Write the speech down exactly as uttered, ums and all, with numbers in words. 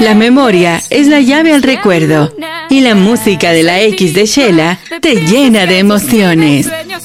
La memoria es la llave al recuerdo y la música de la X de Sheila te llena de emociones.